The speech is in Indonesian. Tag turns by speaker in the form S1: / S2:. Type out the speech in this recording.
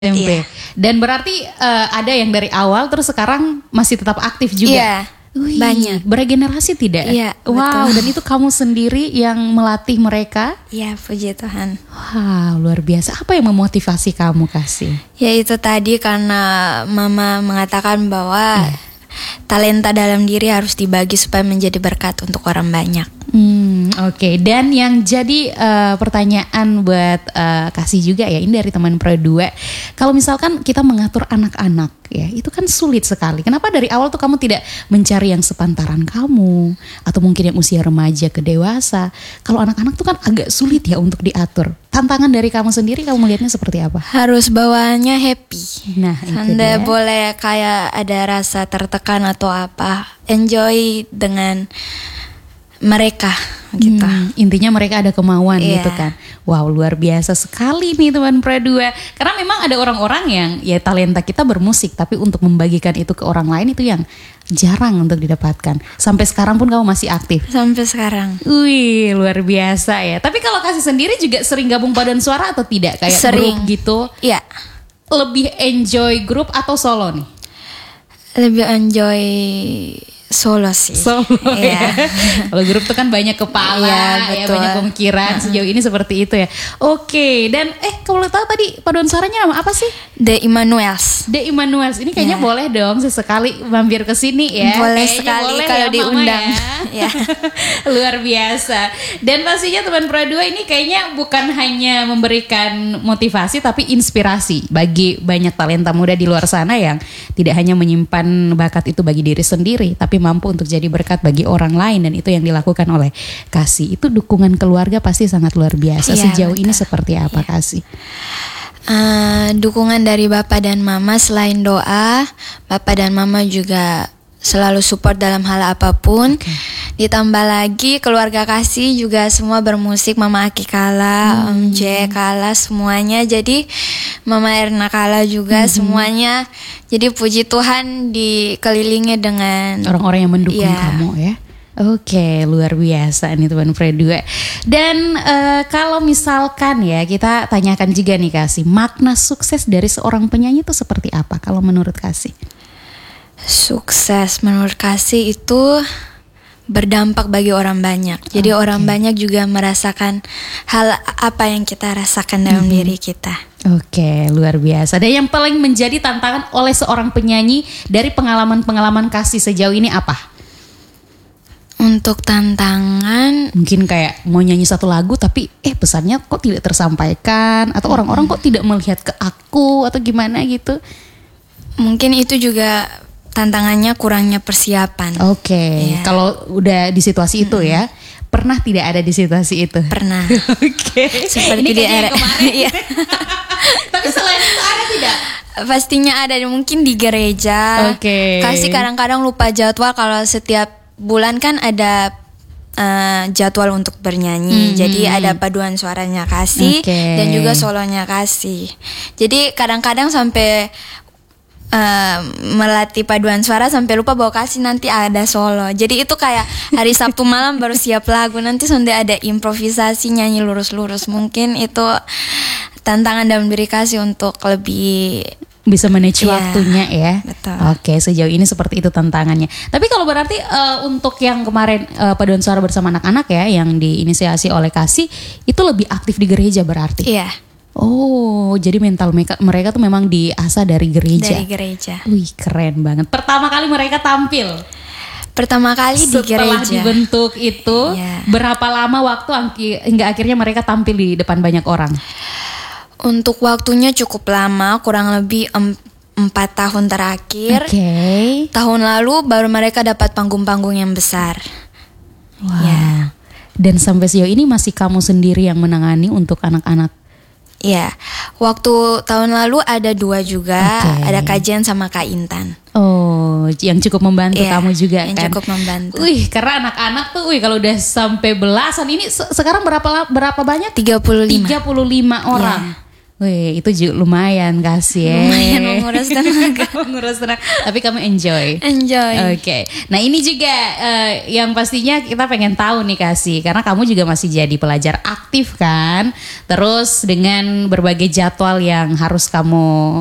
S1: SMP.
S2: Iya.
S1: Dan berarti ada yang dari awal terus sekarang masih tetap aktif juga.
S2: Iya.
S1: Wih,
S2: Banyak.
S1: beregenerasi tidak?
S2: Iya,
S1: Wow,
S2: betul.
S1: dan itu kamu sendiri yang melatih mereka?
S2: Ya, puji Tuhan.
S1: Wow, luar biasa. Apa yang memotivasi kamu, Kasih?
S2: Ya itu tadi karena Mama mengatakan bahwa talenta dalam diri harus dibagi supaya menjadi berkat untuk orang banyak.
S1: Oke. Dan yang jadi pertanyaan buat Kasih juga ya, ini dari teman Pro 2. Kalau misalkan kita mengatur anak-anak ya, itu kan sulit sekali. Kenapa dari awal tuh kamu tidak mencari yang sepantaran kamu atau mungkin yang usia remaja ke dewasa? Kalau anak-anak tuh kan agak sulit ya untuk diatur. Tantangan dari kamu sendiri, kamu melihatnya seperti apa?
S2: Harus bawaannya happy.
S1: Nah, itu dia.
S2: Anda boleh kayak ada rasa tertekan atau apa. Enjoy dengan mereka gitu.
S1: Intinya mereka ada kemauan
S2: Iya.
S1: gitu kan. Wow, luar biasa sekali nih teman Pro 2. Karena memang ada orang-orang yang ya talenta kita bermusik, tapi untuk membagikan itu ke orang lain itu yang jarang untuk didapatkan. Sampai sekarang pun kamu masih aktif.
S2: Sampai sekarang.
S1: Wih, luar biasa ya. Tapi kalau Kasih sendiri juga sering gabung paduan suara atau tidak? Kayak
S2: Sering.
S1: grup gitu.
S2: Iya.
S1: Lebih enjoy grup atau solo nih?
S2: Lebih enjoy solo sih.
S1: Solo
S2: Iya.
S1: ya. Kalau grup tuh kan banyak kepala,
S2: Iya,
S1: ya
S2: betul.
S1: banyak pemikiran. Sejauh ini seperti itu ya. Oke, dan kalau tahu tadi paduan suaranya nama apa sih?
S2: The Immanuels.
S1: The Immanuels. Ini kayaknya
S2: Ya.
S1: boleh dong sesekali mampir ke sini ya.
S2: Boleh
S1: Kayaknya
S2: sekali
S1: boleh
S2: kalau
S1: ya, Mama
S2: diundang.
S1: ya.
S2: Ya.
S1: Luar biasa. Dan pastinya teman Pro 2 ini kayaknya bukan hanya memberikan motivasi tapi inspirasi bagi banyak talenta muda di luar sana yang tidak hanya menyimpan bakat itu bagi diri sendiri tapi mampu untuk jadi berkat bagi orang lain, dan itu yang dilakukan oleh Kasih. Itu dukungan keluarga pasti sangat luar biasa.
S2: Iya,
S1: Sejauh ini
S2: betul.
S1: seperti apa Kasih?
S2: Dukungan dari Bapak dan Mama, selain doa, Bapak dan Mama juga selalu support dalam hal apapun. Ditambah lagi keluarga Kasih juga semua bermusik, Mama Aki Kala, Om J Kala, semuanya. Jadi Mama Erna Kala juga semuanya. Jadi puji Tuhan dikelilingi dengan
S1: Orang-orang yang mendukung
S2: Iya.
S1: kamu ya. Oke, luar biasa nih teman Pro 2. Dan kalau misalkan ya kita tanyakan juga nih Kasih, makna sukses dari seorang penyanyi itu seperti apa kalau menurut Kasih?
S2: sukses menurut Kasih itu berdampak bagi orang banyak. Jadi orang banyak juga merasakan hal apa yang kita rasakan dalam diri kita.
S1: Oke, luar biasa. Dan yang paling menjadi tantangan oleh seorang penyanyi dari pengalaman-pengalaman Kasih sejauh ini apa?
S2: Untuk tantangan,
S1: Mungkin kayak mau nyanyi satu lagu tapi pesannya kok tidak tersampaikan, atau orang-orang kok tidak melihat ke aku, atau gimana gitu.
S2: mungkin itu juga tantangannya kurangnya persiapan.
S1: Oke,
S2: Iya.
S1: kalau udah di situasi itu ya, pernah tidak ada di situasi itu?
S2: Pernah.
S1: Oke,
S2: Seperti
S1: ini
S2: di
S1: kayaknya yang
S2: era-
S1: kemarin.
S2: Iya.
S1: Tapi selain itu ada tidak?
S2: Pastinya ada, mungkin di gereja.
S1: Oke.
S2: Kasih kadang-kadang lupa jadwal, kalau setiap bulan kan ada jadwal untuk bernyanyi. Jadi ada paduan suaranya Kasih
S1: Oke.
S2: dan juga solonya Kasih. Jadi kadang-kadang sampai melatih paduan suara sampai lupa bahwa Kasih nanti ada solo. Jadi itu kayak hari Sabtu malam baru siap lagu, nanti sudah ada improvisasi nyanyi lurus-lurus. Mungkin itu tantangan dalam diri Kasih untuk lebih
S1: Bisa manage
S2: Iya,
S1: waktunya ya.
S2: betul.
S1: Oke, sejauh ini seperti itu tantangannya. Tapi kalau berarti untuk yang kemarin paduan suara bersama anak-anak ya, yang diinisiasi oleh Kasih, itu lebih aktif di gereja berarti?
S2: iya
S1: Oh, jadi mental mereka tuh memang diasah dari gereja.
S2: dari gereja.
S1: Wih, keren banget. Pertama kali mereka tampil
S2: Pertama kali di
S1: setelah
S2: gereja.
S1: dibentuk itu,
S2: Iya.
S1: berapa lama waktu hingga akhirnya mereka tampil di depan banyak orang?
S2: Untuk waktunya cukup lama, kurang lebih 4 tahun terakhir.
S1: Oke.
S2: Tahun lalu baru mereka dapat panggung-panggung yang besar.
S1: Wah.
S2: Ya.
S1: Dan sampai sejauh ini masih kamu sendiri yang menangani untuk anak-anak.
S2: Ya, waktu tahun lalu ada 2 juga,
S1: Oke.
S2: ada Kajian sama Kak Intan.
S1: Oh, yang cukup membantu
S2: Iya,
S1: kamu juga
S2: yang
S1: kan?
S2: cukup membantu.
S1: Wih, karena anak-anak tuh, kalau udah sampai belasan ini sekarang berapa banyak?
S2: 35.
S1: 35 orang. Wih, itu juga lumayan kasih ya.
S2: Lumayan menguras tenaga.
S1: Menguras tenaga, tapi kamu enjoy.
S2: Enjoy.
S1: Oke. Nah, ini juga yang pastinya kita pengen tahu nih kasih, karena kamu juga masih jadi pelajar aktif kan. Terus dengan berbagai jadwal yang harus kamu